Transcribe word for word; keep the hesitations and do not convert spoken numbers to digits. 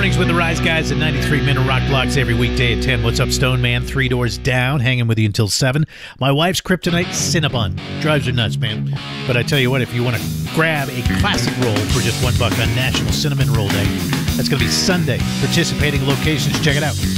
Mornings with the Rise Guys at ninety-three minute rock blocks every weekday at ten. What's up, Stone Man? Three doors down, hanging with you until seven. My wife's kryptonite, Cinnabon. Drives her nuts, man. But I tell you what, if you want to grab a classic roll for just one buck on National Cinnamon Roll Day, that's going to be Sunday. Participating locations, check it out.